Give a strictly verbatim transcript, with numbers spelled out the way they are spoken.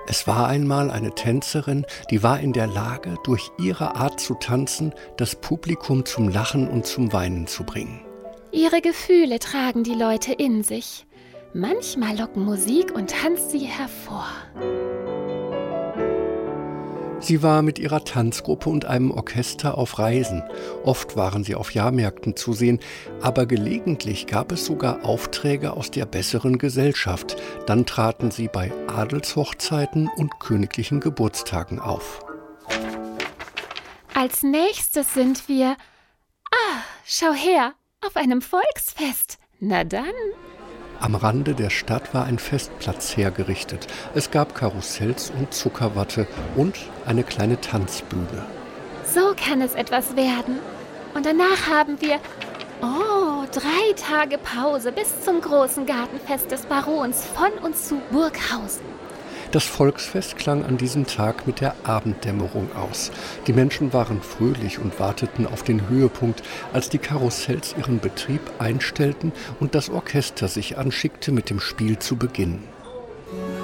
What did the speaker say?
Es war einmal eine Tänzerin, die war in der Lage, durch ihre Art zu tanzen, das Publikum zum Lachen und zum Weinen zu bringen. Ihre Gefühle tragen die Leute in sich. Manchmal locken Musik und Tanz sie hervor. Sie war mit ihrer Tanzgruppe und einem Orchester auf Reisen. Oft waren sie auf Jahrmärkten zu sehen, aber gelegentlich gab es sogar Aufträge aus der besseren Gesellschaft. Dann traten sie bei Adelshochzeiten und königlichen Geburtstagen auf. Als nächstes sind wir... Ah, schau her, auf einem Volksfest. Na dann... Am Rande der Stadt war ein Festplatz hergerichtet. Es gab Karussells und Zuckerwatte und eine kleine Tanzbühne. So kann es etwas werden. Und danach haben wir, oh, drei Tage Pause bis zum großen Gartenfest des Barons von und zu Burghausen. Das Volksfest klang an diesem Tag mit der Abenddämmerung aus. Die Menschen waren fröhlich und warteten auf den Höhepunkt, als die Karussells ihren Betrieb einstellten und das Orchester sich anschickte, mit dem Spiel zu beginnen.